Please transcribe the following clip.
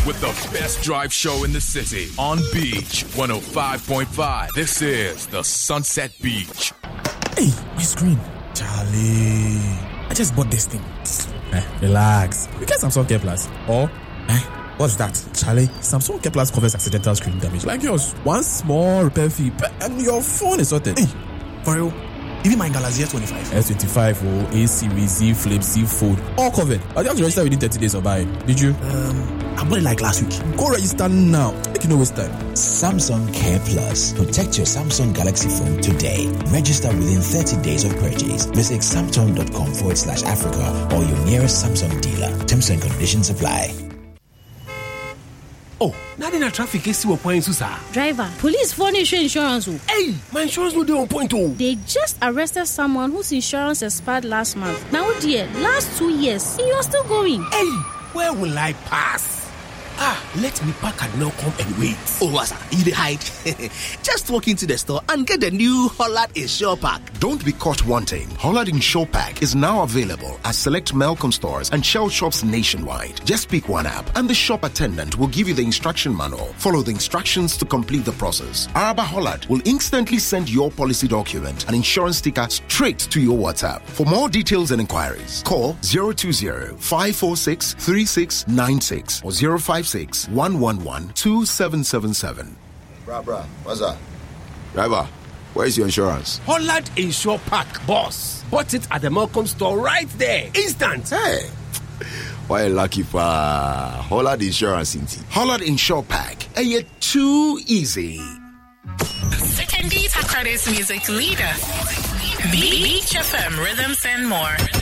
with the best drive show in the city on Beach 105.5. This is the Sunset Beach. Hey, my screen. Charlie, I just bought this thing. Relax. You get Samsung Care Plus. Or, what's that? Charlie, Samsung Care Plus covers accidental screen damage like yours. One small repair fee and your phone is sorted. Hey, for real? Even my Galaxy S25. S25, A series, Z Flip, Z Fold, all covered. I just registered within 30 days of buying. Did you? I bought it like last week. Go register now. Make you no waste time. Samsung Care Plus. Protect your Samsung Galaxy phone today. Register within 30 days of purchase. Visit samsung.com/Africa or your nearest Samsung dealer. Terms and conditions apply. Oh, now in a traffic is still point, sir. Driver, police phone insurance. Hey, my insurance will be on point. They just arrested someone whose insurance expired last month. Now, dear, last 2 years, you are still going. Hey, where will I pass? Let me park and now come and wait. Oh, what's that? You hide. Just walk into the store and get the new Hollard Insure Pack. Don't be caught wanting. Hollard Insure Pack is now available at select Malcolm stores and Shell shops nationwide. Just pick one app and the shop attendant will give you the instruction manual. Follow the instructions to complete the process. Araba Hollard will instantly send your policy document and insurance sticker straight to your WhatsApp. For more details and inquiries, call 020-546-3696 or 056-111-2777. Bruh, what's that? Driver, where's your insurance? Hollard Insure Pack, boss. Bought it at the Malcolm store right there. Instant. Hey, why lucky for Hollard Insurance? Hollard Insure Pack. You're too easy. Second Data Credits Music Leader. Beach FM Rhythms and More.